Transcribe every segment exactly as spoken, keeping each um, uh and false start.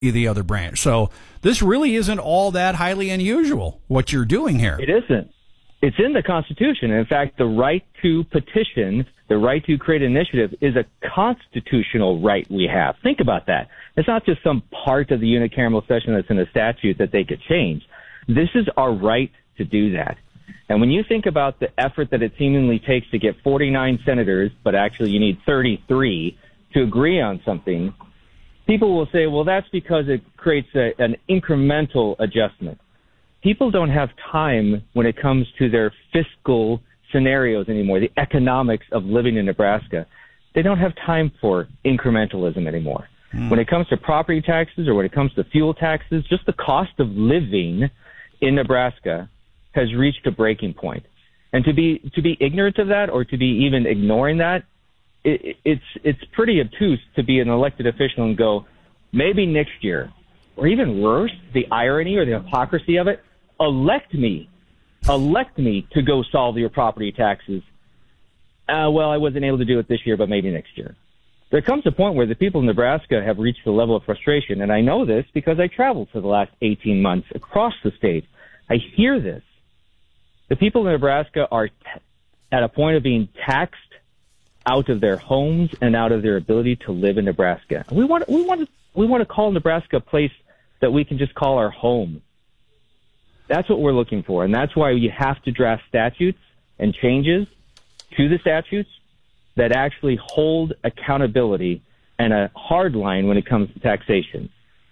the other branch. So this really isn't all that highly unusual, what you're doing here. It isn't. It's in the Constitution. In fact, the right to petition, the right to create an initiative is a constitutional right we have. Think about that. It's not just some part of the unicameral session that's in a statute that they could change. This is our right to do that. And when you think about the effort that it seemingly takes to get forty-nine senators, but actually you need thirty-three to agree on something, people will say, well, that's because it creates a, an incremental adjustment. People don't have time when it comes to their fiscal scenarios anymore, the economics of living in Nebraska. They don't have time for incrementalism anymore. Mm. When it comes to property taxes or when it comes to fuel taxes, just the cost of living in Nebraska has reached a breaking point. And to be to be ignorant of that or to be even ignoring that, it, it's it's pretty obtuse to be an elected official and go, maybe next year, or even worse, the irony or the hypocrisy of it, elect me, elect me to go solve your property taxes. Uh, well, I wasn't able to do it this year, but maybe next year. There comes a point where the people of Nebraska have reached a level of frustration, and I know this because I traveled for the last eighteen months across the state. I hear this. The people of Nebraska are t- at a point of being taxed out of their homes and out of their ability to live in Nebraska. We want, we want to, we want to call Nebraska a place that we can just call our home. That's what we're looking for, and that's why you have to draft statutes and changes to the statutes that actually hold accountability and a hard line when it comes to taxation.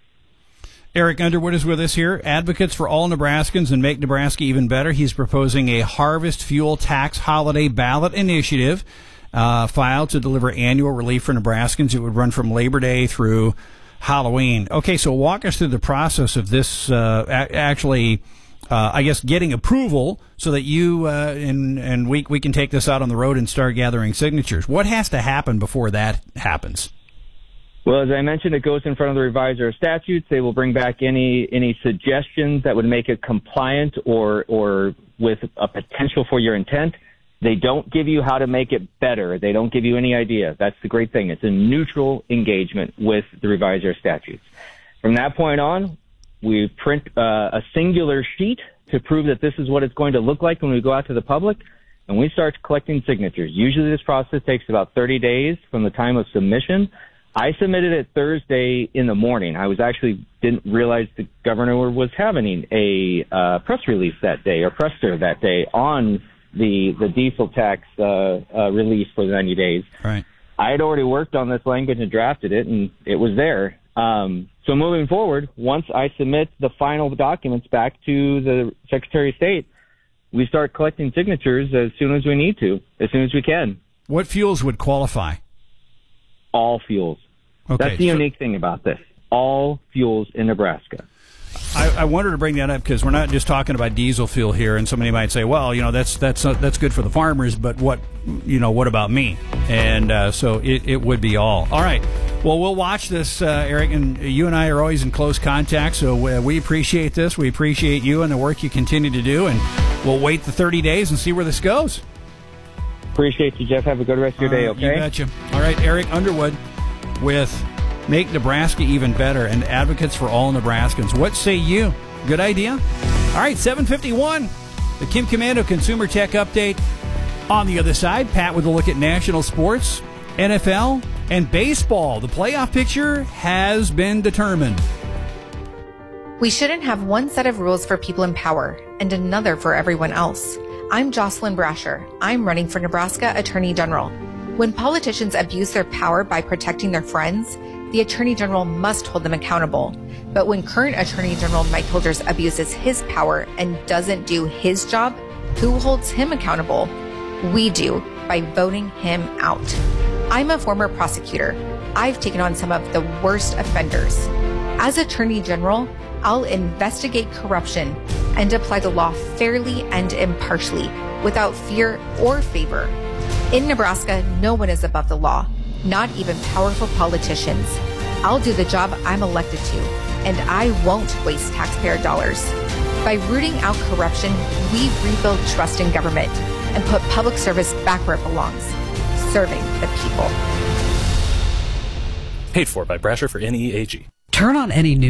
Eric Underwood is with us here, Advocates for All Nebraskans and Make Nebraska Even Better. He's proposing a harvest fuel tax holiday ballot initiative uh, filed to deliver annual relief for Nebraskans. It would run from Labor Day through Halloween. Okay, so walk us through the process of this uh, a- actually, uh, I guess, getting approval so that you uh, and, and we, we can take this out on the road and start gathering signatures. What has to happen before that happens? Well, as I mentioned, it goes in front of the reviser of statutes. They will bring back any any suggestions that would make it compliant or or with a potential for your intent. They don't give you how to make it better. They don't give you any idea. That's the great thing. It's a neutral engagement with the reviser of statutes. From that point on, we print uh, a singular sheet to prove that this is what it's going to look like when we go out to the public, and we start collecting signatures. Usually this process takes about thirty days from the time of submission. I submitted it Thursday in the morning. I was actually didn't realize the governor was having a uh, press release that day or presser that day on the the diesel tax uh, uh, release for the ninety days. Right. I had already worked on this language and drafted it, and it was there. Um, so moving forward, once I submit the final documents back to the Secretary of State, we start collecting signatures as soon as we need to, as soon as we can. What fuels would qualify? All fuels. Okay, That's the so unique thing about this. All fuels in Nebraska. I, I wanted to bring that up because we're not just talking about diesel fuel here, and somebody might say, "Well, you know, that's that's uh, that's good for the farmers, but what, you know, what about me?" And uh, so it, it would be all. All right. Well, we'll watch this, uh, Eric, and you and I are always in close contact, so uh, we appreciate this. We appreciate you and the work you continue to do, and we'll wait the thirty days and see where this goes. Appreciate you, Jeff. Have a good rest of your day, uh, okay? You betcha. All right, Eric Underwood with Make Nebraska Even Better and Advocates for All Nebraskans. What say you? Good idea? All right, seven fifty-one, the Kim Komando Consumer Tech Update. On the other side, Pat with a look at national sports, N F L, and baseball. The playoff picture has been determined. We shouldn't have one set of rules for people in power and another for everyone else. I'm Jocelyn Brasher. I'm running for Nebraska Attorney General. When politicians abuse their power by protecting their friends, the Attorney General must hold them accountable. But when current Attorney General Mike Holders abuses his power and doesn't do his job, who holds him accountable? We do, by voting him out. I'm a former prosecutor. I've taken on some of the worst offenders. As Attorney General, I'll investigate corruption and apply the law fairly and impartially, without fear or favor. In Nebraska, no one is above the law, not even powerful politicians. I'll do the job I'm elected to, and I won't waste taxpayer dollars. By rooting out corruption, we rebuild trust in government and put public service back where it belongs, serving the people. Paid for by Brasher for N E A G. turn on any news.